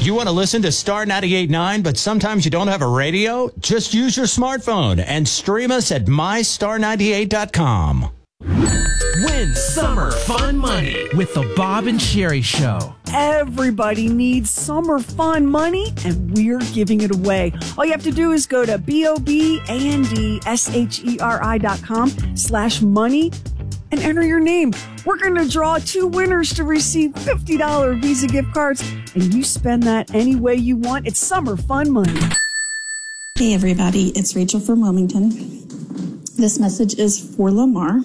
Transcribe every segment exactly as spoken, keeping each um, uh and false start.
You want to listen to Star ninety-eight point nine, but sometimes you don't have a radio? Just use your smartphone and stream us at my star ninety-eight dot com. Win summer fun money with the Bob and Sherry Show. Everybody needs summer fun money, and we're giving it away. All you have to do is go to B O B A N D S H E R I dot com slash money and enter your name. We're going to draw two winners to receive fifty dollars Visa gift cards, and you spend that any way you want. It's summer fun money. Hey, everybody. It's Rachel from Wilmington. This message is for Lamar.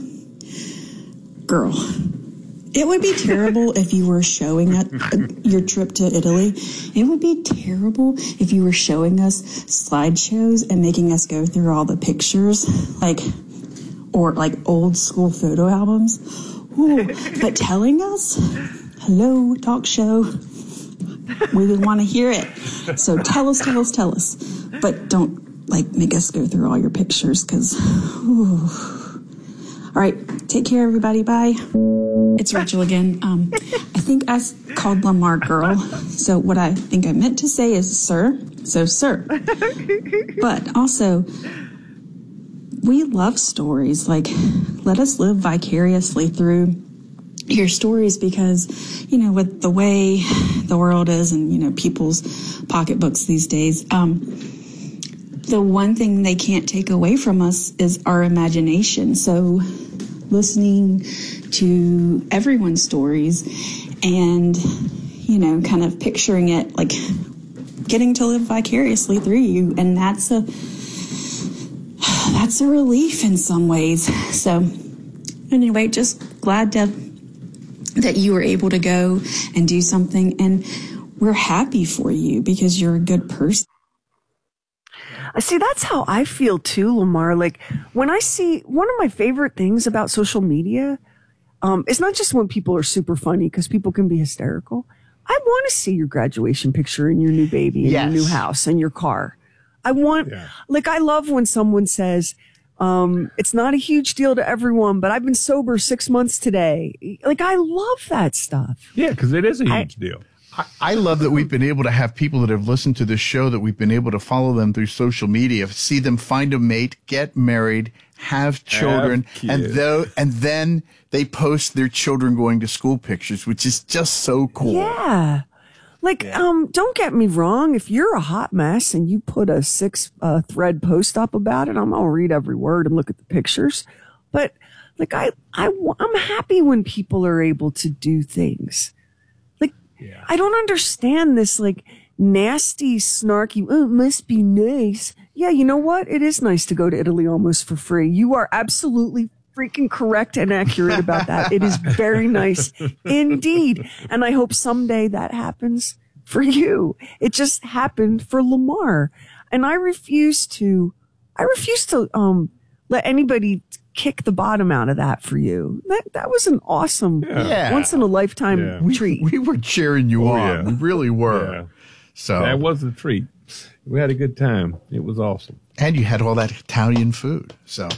Girl, it would be terrible if you were showing us your trip to Italy. It would be terrible if you were showing us slideshows and making us go through all the pictures, like, or like old school photo albums. Ooh, but telling us, hello, talk show, we would want to hear it. So tell us, tell us, tell us. But don't, like, make us go through all your pictures, because, ooh. All right, take care, everybody. Bye. It's Rachel again. Um, I think I called Lamar girl. So what I think I meant to say is sir. So sir. But also, we love stories. Like, let us live vicariously through your stories, because, you know, with the way the world is and, you know, people's pocketbooks these days, um, the one thing they can't take away from us is our imagination. So listening to everyone's stories and, you know, kind of picturing it, like getting to live vicariously through you. And that's a, that's a relief in some ways. So anyway, just glad to, that you were able to go and do something. And we're happy for you because you're a good person. See, that's how I feel too, Lamar. Like, when I see, one of my favorite things about social media, um, it's not just when people are super funny, because people can be hysterical. I want to see your graduation picture and your new baby and yes. your new house and your car. I want, yeah. like, I love when someone says, um, it's not a huge deal to everyone, but I've been sober six months today. Like, I love that stuff. Yeah, because it is a huge I, deal. I love that we've been able to have people that have listened to this show, that we've been able to follow them through social media, see them find a mate, get married, have children, have and though, and then they post their children going to school pictures, which is just so cool. Yeah. Like, yeah. um, don't get me wrong. If you're a hot mess and you put a six uh, thread post up about it, I'm going to read every word and look at the pictures. But like, I, I, I'm happy when people are able to do things. Yeah. I don't understand this, like, nasty, snarky, oh, it must be nice. Yeah, you know what? It is nice to go to Italy almost for free. You are absolutely freaking correct and accurate about that. It is very nice indeed. And I hope someday that happens for you. It just happened for Lamar. And I refuse to, I refuse to um let anybody kick the bottom out of that for you. That that was an awesome, yeah. once in a lifetime yeah. treat. We, we were cheering you oh, on. Yeah. We really were. Yeah. So that was a treat. We had a good time. It was awesome. And you had all that Italian food. So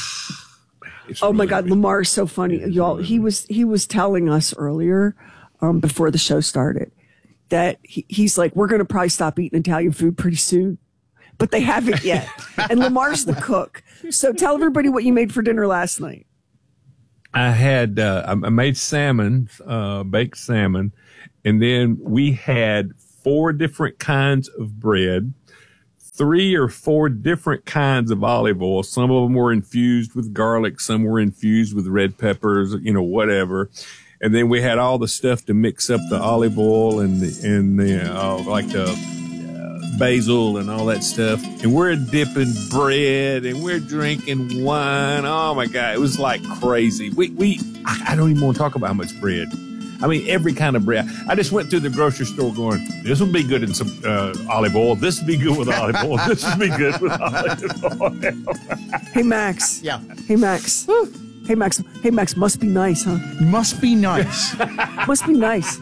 oh really my God, good. Lamar is so funny. Y'all, really he was he was telling us earlier, um, before the show started, that he, he's like, we're gonna probably stop eating Italian food pretty soon. But they haven't yet. And Lamar's the cook. So tell everybody what you made for dinner last night. I had, uh, I made salmon, uh, baked salmon. And then we had four different kinds of bread, three or four different kinds of olive oil. Some of them were infused with garlic. Some were infused with red peppers, you know, whatever. And then we had all the stuff to mix up the olive oil and the, and the, uh, like the, basil and all that stuff, and we're dipping bread and we're drinking wine. Oh my God, it was like crazy. We we I, I don't even want to talk about how much bread. I mean, every kind of bread. I just went to the grocery store going, this would be good in some uh, olive oil. This would be good with olive oil. This would be good with olive oil. Hey Max. Yeah. Hey Max. Woo. Hey Max. Hey Max. Must be nice, huh? Must be nice. Must be nice.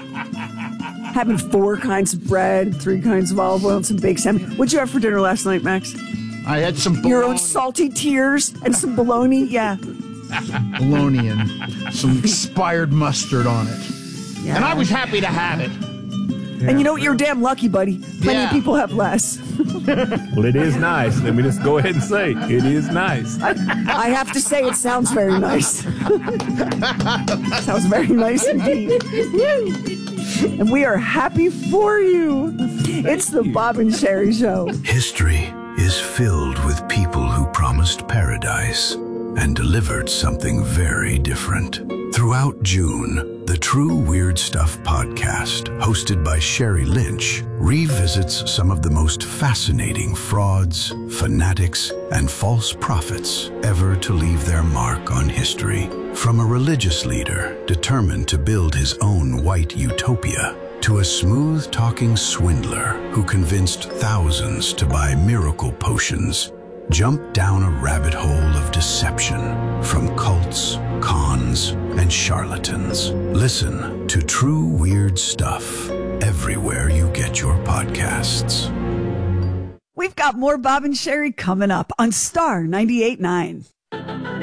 Having four kinds of bread, three kinds of olive oil, and some baked salmon. What'd you have for dinner last night, Max? I had some bologna. Your own salty tears and some bologna, yeah. Bologna and some expired mustard on it. Yeah. And I was happy to have it. Yeah. And you know what? You're damn lucky, buddy. Plenty Yeah. of people have less. Well, it is nice. Let me just go ahead and say it is nice. I, I have to say it sounds very nice. Sounds very nice indeed. And we are happy for you. It's the Bob and Sherry Show. History is filled with people who promised paradise and delivered something very different. Throughout June, the True Weird Stuff podcast, hosted by Sherry Lynch, revisits some of the most fascinating frauds, fanatics, and false prophets ever to leave their mark on history. From a religious leader determined to build his own white utopia, to a smooth-talking swindler who convinced thousands to buy miracle potions, jump down a rabbit hole of deception from cults, cons, and charlatans. Listen to True Weird Stuff everywhere you get your podcasts. We've got more Bob and Sherry coming up on Star ninety-eight point nine.